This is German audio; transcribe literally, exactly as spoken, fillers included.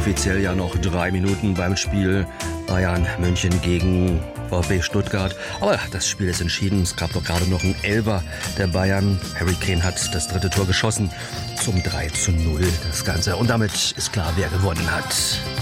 offiziell ja noch drei Minuten beim Spiel Bayern München gegen VfB Stuttgart. Aber das Spiel ist entschieden. Es gab doch gerade noch einen Elfer der Bayern. Harry Kane hat das dritte Tor geschossen zum drei zu null das Ganze. Und damit ist klar, wer gewonnen hat.